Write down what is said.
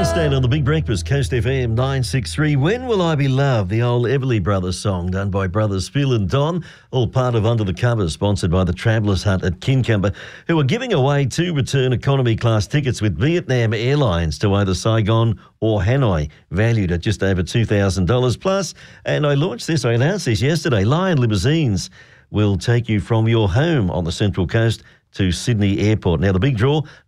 Understand on the Big Breakfast, Coast FM 963. When Will I Be Loved? The old Everly Brothers song done by brothers Phil and Don, all part of Under the Covers, sponsored by the Travellers Hut at Kincumber, who are giving away 2 return economy class tickets with Vietnam Airlines to either Saigon or Hanoi, valued at just over $2,000 plus. And I announced this yesterday. Lion Limousines will take you from your home on the Central Coast to Sydney Airport. Now, the big draw,